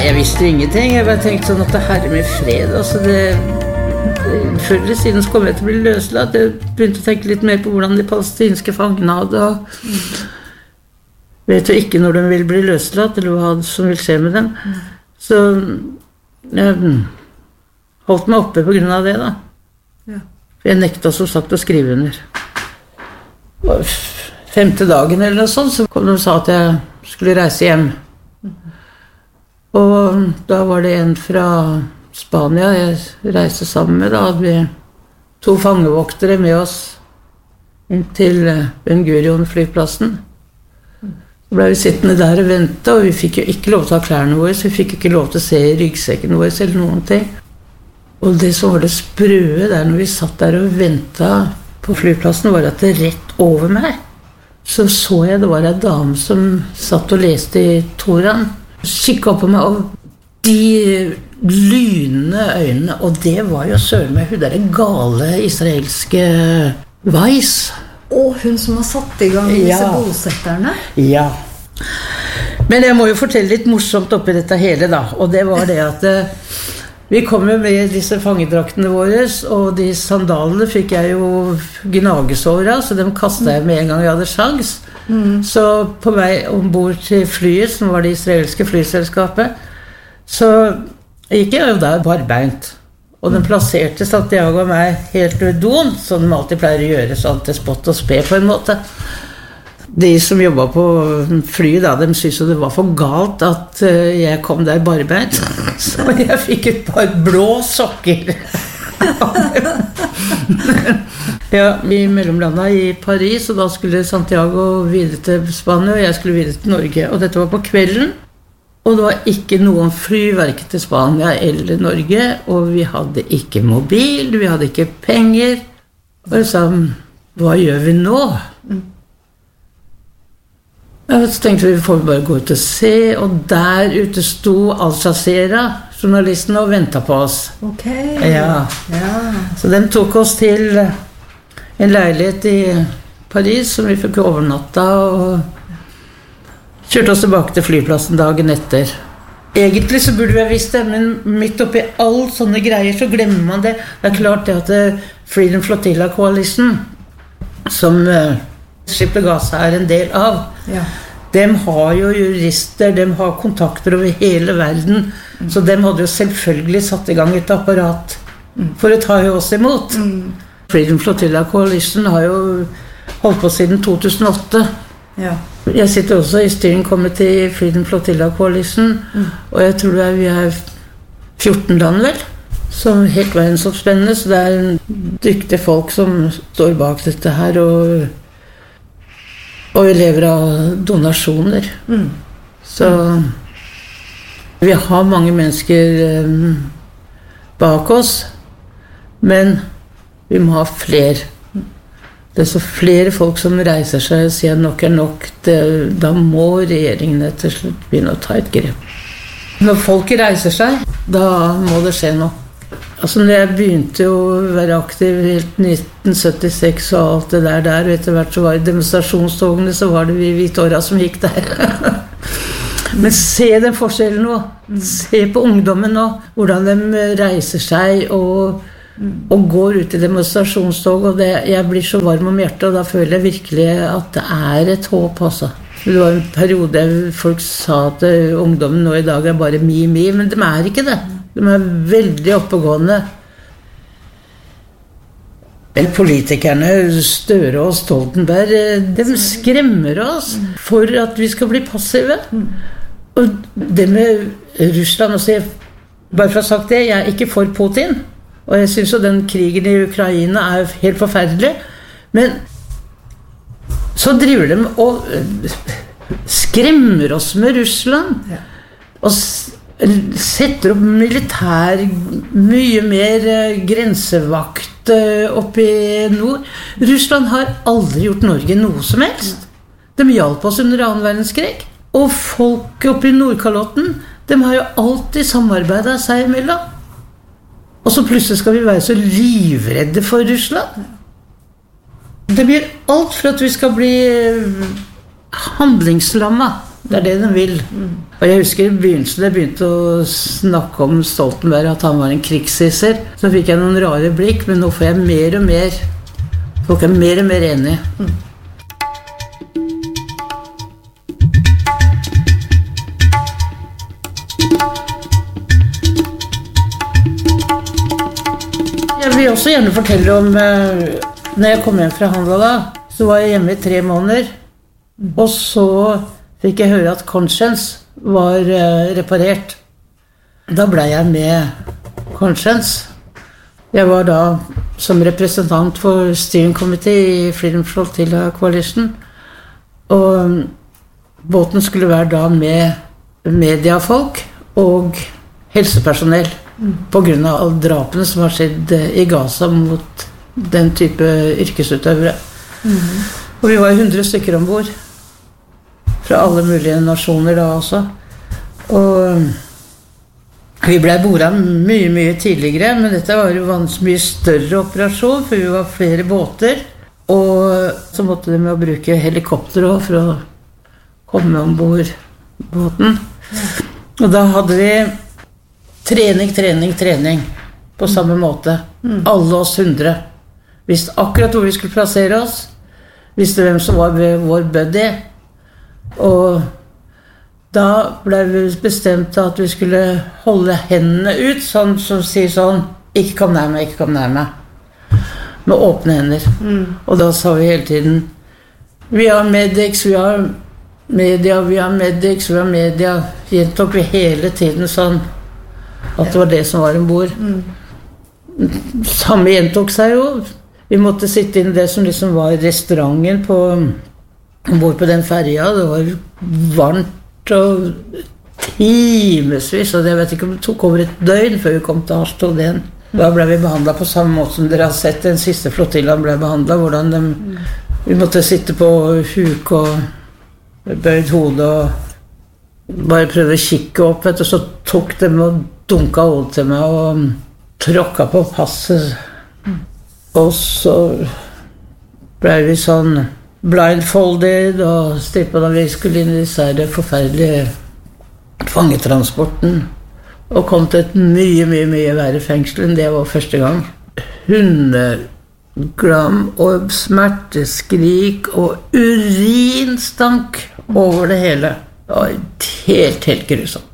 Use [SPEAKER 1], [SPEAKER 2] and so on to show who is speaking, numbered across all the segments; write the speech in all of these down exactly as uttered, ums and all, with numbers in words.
[SPEAKER 1] jeg visste jo ingenting. Jeg bare tenkte sånn at det herre med fred, altså det... Før eller siden så kom jeg til å bli løslatt. Jeg begynte å tenke litt mer på hvordan de palestinske fangene hadde, og vet jo ikke når de vil bli løslatt, eller hva som vil skje med dem. Så jeg holdt meg oppe på grunn av det, da. Jeg nekta som sagt å skrive under. Og femte dagen eller noe sånt, så kom de og sa at jeg skulle reise hjem. Og da var det en fra Spania jeg reiste sammen med. Da hadde vi to fangevoktere med oss inn til Ben Gurion-flyplassen. Så ble vi sittende der og vente, og vi fikk jo ikke lov til å ha klærne våre, så vi fikk ikke lov til å se ryggsekken vår eller noen ting. Og det som var det sprøe der når vi satt der og ventet på flyplassen, var at det rett over meg så så jeg det var en dame som satt og leste i Toran. Kikket opp på meg, og de lynende øynene, og det var jo søren meg hun der gale israelske Weiss.
[SPEAKER 2] Og hun som har satt i gang disse ja. bosetterne.
[SPEAKER 1] Ja. Men jeg må jo fortelle litt morsomt oppi dette hele da, og det var det at vi kom jo med disse fangedraktene våre, og de sandalene fikk jeg jo gnagesår av, så dem kastet jeg med en gang jeg hadde sjans. Mm. Så på vei ombord til flyet, som var det israelske flyselskapet, så gikk jeg jo der barbeint. Og den plasserte Santiago og meg helt udont, som de alltid pleier å gjøre, sånn til spott og spe på en måte. De som jobbet på flyet da, de syntes jo det var for galt at jeg kom der barbeint. Så jeg fikk et par blå sokker. Ja, vi mellomlandet i Paris, og da skulle Santiago videre til Spania, og jeg skulle videre til Norge. Og dette var på kvelden, og det var ikke noen fly, hverken til Spania eller Norge, og vi hadde ikke mobil, vi hadde ikke penger. Og jeg sa, hva gjør vi nå? Ja, så tenkte vi, vi får bare gå ut og se, og der ute sto Al Jazeera, journalistene, og ventet på oss.
[SPEAKER 2] Ok.
[SPEAKER 1] Ja.
[SPEAKER 2] Ja.
[SPEAKER 1] Så de tok oss til en leilighet i Paris, som vi fikk overnatta, og kjørte oss tilbake til flyplassen dagen etter. Egentlig så burde vi ha visst det, men midt oppi all sånne greier så glemmer man det. Det er klart det at Freedom Flotilla Coalition, som Skip til Gaza er en del av, ja. De har jo jurister, de har kontakter over hele verden, mm. så de hadde jo selvfølgelig satt i gang et apparat mm. for å ta oss imot. Mm. Freedom Flotilla Coalition har jo holdt på siden to tusen og åtte. Ja. Jeg sitter også i styring kommet til Freedom Flotilla Coalition, mm. og jeg tror det er, vi er fjorten land vel, som helt verdensomspennende, så det er dyktige folk som står bak dette her, og Og vi lever av donasjoner. Mm. Så vi har mange mennesker um, bak oss, men vi må ha flere. Det er så flere folk som reiser seg og sier nok er nok. Det, da må regjeringene til slutt begynne å ta et grep. Når folk reiser seg, da må det skje noe. Altså når jeg begynte å være aktiv i nitten syttiseks og alt det der der, og etter hvert så var det demonstrasjonstogene, så var det vi hvitåra som gikk der. Men se den forskjellen nå. Se på ungdommen nå, hvordan de reiser seg og, og går ut i demonstrasjonstog, og det, jeg blir så varm om hjertet, og da føler jeg virkelig at det er et håp også. Det var en periode folk sa at ungdommen nå i dag er bare mi-mi, men de er ikke det. De er veldig oppegående. Men politikerne, Støre og Stoltenberg, de skremmer oss for at vi skal bli passive. Og det med Russland, også, bare for å ha sagt det, jeg er ikke for Putin. Og jeg synes jo den krigen i Ukraina er helt forferdelig. Men så driver de og skremmer oss med Russland. Og setter opp militær, mye mer grensevakt oppe i nord. Russland har aldri gjort Norge noe som helst. De hjalp oss under annen verdenskrig. Og folk oppe i Nordkalotten, de har jo alltid samarbeidet seg imellom. Og så plutselig skal vi være så livredde for Russland. De gjør alt for at vi skal bli handlingslammet. Det er det de vil. Og jeg husker i begynnelsen jeg begynte å snakke om Stoltenberg, at han var en krigshisser. Så fikk jeg noen rare blikk, men nå får jeg mer og mer, folk er mer og mer enige. Jeg vil også gjerne fortelle om, når jeg kom hjem fra Handla da, så var jeg hjemme i tre måneder, og så fikk jeg høre at Conscience var reparert. Da ble jeg med Conscience. Jeg var da som representant for Steering Committee i Freedom Flotilla Coalition, og båten skulle være da med mediafolk og helsepersonell på grunn av alle drapene som har skjedd i Gaza mot den type yrkesutøvere. Mm. Og vi var hundre stykker ombord fra alle mulige nasjoner da også. Og vi ble bordet mye, mye tidligere, men dette var jo en mye større operasjon, for vi var flere båter, og så måtte de med å bruke helikopter også for å komme ombord båten. Og da hadde vi trening, trening, trening på samme måte. Alle oss hundre. Visste akkurat hvor vi skulle plassere oss. Visste hvem som var vår buddy. Og da ble vi bestemt at vi skulle holde hendene ut, sånn som sier sånn, ikke kom nær meg, ikke kom nær meg. Med åpne hender. Mm. Og da sa vi hele tiden, vi har medics, vi har media, vi har medics, vi har media. Gjentok vi hele tiden sånn, at det var det som var ombord. Mm. Samme gjentok seg jo. Vi måtte sitte inn i det som liksom var restauranten på, ombord på den ferja. Det var varmt og timesvis, og jeg vet ikke om det tok over et døgn før vi kom til Harstad igjen. Da ble vi behandlet på samme måte som dere har sett. Den siste flotillaen ble behandlet, hvordan de, vi måtte sitte på huk og bøyd hodet og bare prøvde å kikke opp, vet du, så tok de og dunka hodet til meg og tråkka på passet. Og så ble vi sånn blindfolded og strippet da vi skulle inn i disse forferdelige fangetransporten. Og kom til et mye, mye, mye verre fengsel enn det var første gang. Hundeglam og smerteskrik og urinstank over det hele. Det var helt, helt grusomt.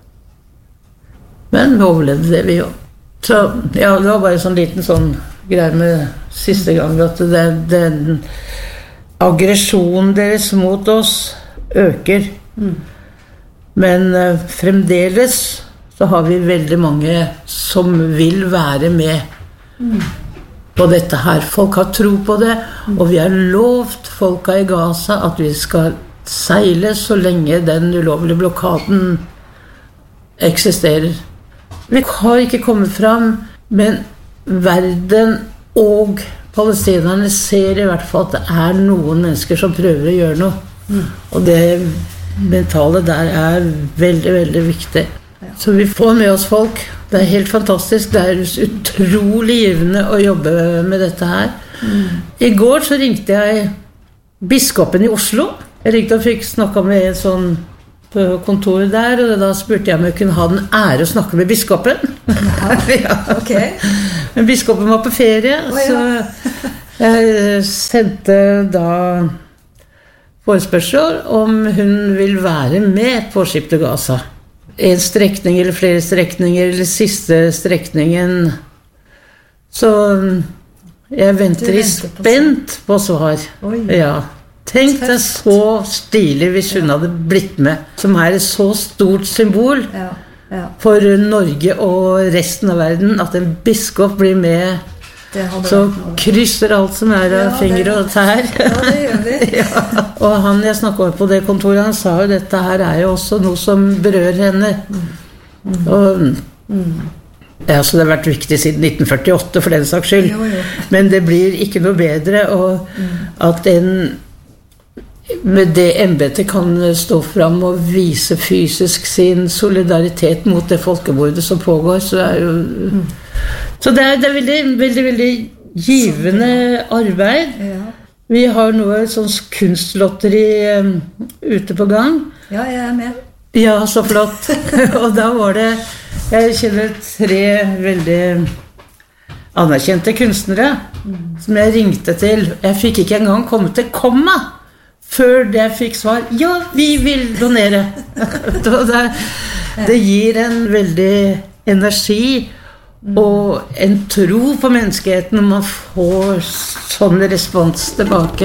[SPEAKER 1] Men vi overlevde det vi jo. Så ja, det var bare en sånn liten sånn greie med siste gang at det, den aggresjonen deres mot oss øker. Mm. Men uh, fremdeles så har vi veldig mange som vil være med mm. på dette her. Folk har tro på det, mm. og vi har lovt folka i Gaza at vi skal seile så lenge den ulovlige blokaden eksisterer. Vi har ikke kommet fram, men verden og palestinerne ser i hvert fall at det er noen mennesker som prøver å gjøre noe. Mm. Og det mentale der er veldig, veldig viktig. Så vi får med oss folk. Det er helt fantastisk. Det er utrolig givende å jobbe med dette her. Mm. I går så ringte jeg biskopen i Oslo. Jeg ringte og fikk snakket med en sånn på kontoret der, og da spurte jeg om jeg kunne ha den ære å snakke med biskopen. Ja, ja. Ok. Men biskopen var på ferie, oh, ja. Så jeg sendte da forespørsel om hun vil være med på Skip til Gaza. En strekning eller flere strekninger, eller siste strekningen. Så jeg venter i spent på svar. Oi. Ja. Tenk deg så stilig hvis hun hadde blitt med, som er et så stort symbol ja, ja. For Norge og resten av verden, at en biskop blir med, så krysser alt som er av ja, fingre og tær. Ja, det gjør vi. Ja. Og han jeg snakket på det kontoret, han sa jo dette her er jo også noe som berører henne. Mm. Og, mm. ja, så det har vært viktig siden nitten førtiåtte for den saks skyld. Jo, jo. Men det blir ikke noe bedre, og mm. at en med det embetet kan stå frem og vise fysisk sin solidaritet mot det folkemordet som pågår, så er jo mm. så det er, det er veldig, veldig, veldig givende arbeid. Ja. Vi har nå et sånt kunstlotteri um, ute på gang,
[SPEAKER 2] Ja, jeg er med.
[SPEAKER 1] Ja, så flott. Og da var det, jeg kjenner tre veldig anerkjente kunstnere mm. som jeg ringte til. Jeg fikk ikke engang komme til komma før jeg fikk svar. Ja, vi vil donere. det, det gir en veldig energi og en tro på menneskeheten når man får sånn respons tilbake.